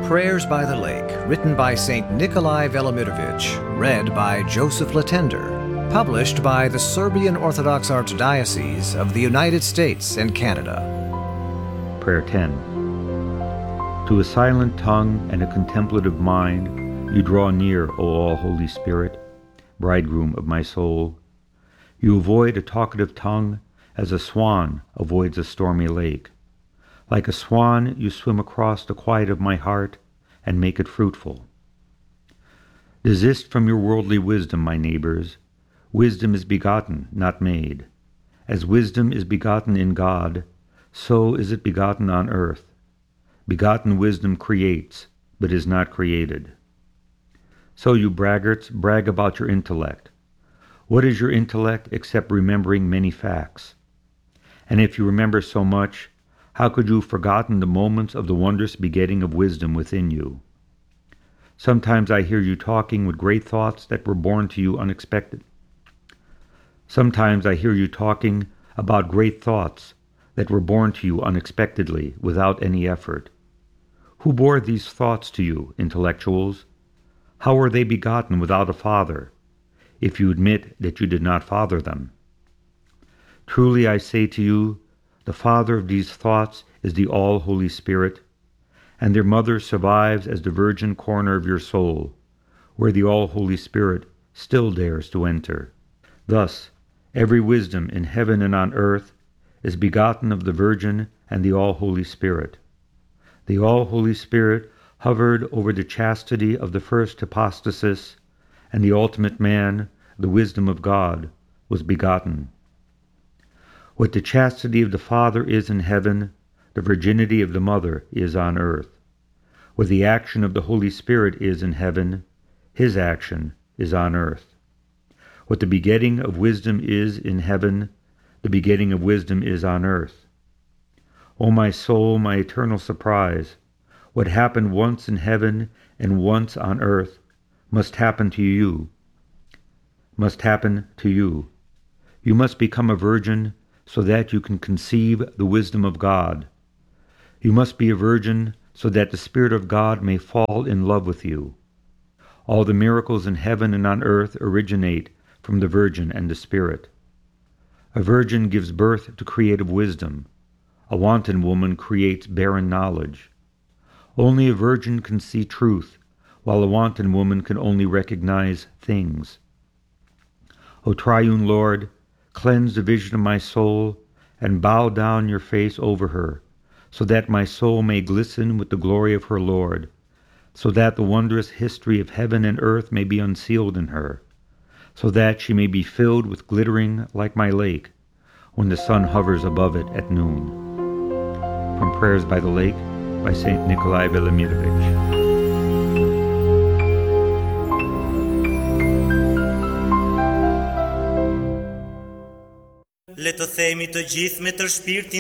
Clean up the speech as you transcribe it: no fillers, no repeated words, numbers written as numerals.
Prayers by the Lake, written by St. Nikolai Velimirovich, read by Joseph Latender, published by the Serbian Orthodox Archdiocese of the United States and Canada. Prayer 10. To a silent tongue and a contemplative mind, you draw near, O all-Holy Spirit, bridegroom of my soul. You avoid a talkative tongue as a swan avoids a stormy lake. Like a swan, you swim across the quiet of my heart and make it fruitful. Desist from your worldly wisdom, my neighbors. Wisdom is begotten, not made. As wisdom is begotten in God, so is it begotten on earth. Begotten wisdom creates, but is not created. So you braggarts, brag about your intellect. What is your intellect except remembering many facts? And if you remember so much, how could you have forgotten the moments of the wondrous begetting of wisdom within you? Sometimes I hear you talking with great thoughts that were born to you unexpected. Sometimes I hear you talking about great thoughts that were born to you unexpectedly, without any effort. Who bore these thoughts to you, intellectuals? How were they begotten without a father, if you admit that you did not father them? Truly I say to you, the father of these thoughts is the all-Holy Spirit, and their mother survives as the virgin corner of your soul, where the all-Holy Spirit still dares to enter. Thus, every wisdom in heaven and on earth is begotten of the Virgin and the all-Holy Spirit. The all-Holy Spirit hovered over the chastity of the first hypostasis, and the ultimate man, the wisdom of God, was begotten. What the chastity of the Father is in heaven, the virginity of the Mother is on earth. What the action of the Holy Spirit is in heaven, his action is on earth. What the begetting of wisdom is in heaven, the begetting of wisdom is on earth. O my soul, my eternal surprise, what happened once in heaven and once on earth must happen to you. You must become a virgin so that you can conceive the wisdom of God. You must be a virgin so that the Spirit of God may fall in love with you. All the miracles in heaven and on earth originate from the Virgin and the Spirit. A virgin gives birth to creative wisdom. A wanton woman creates barren knowledge. Only a virgin can see truth, while a wanton woman can only recognize things. O Triune Lord, cleanse the vision of my soul, and bow down your face over her, so that my soul may glisten with the glory of her Lord, so that the wondrous history of heaven and earth may be unsealed in her, so that she may be filled with glittering like my lake, when the sun hovers above it at noon. From Prayers by the Lake, by St. Nikolai Velimirovich. Let the theme to Jith meter spirit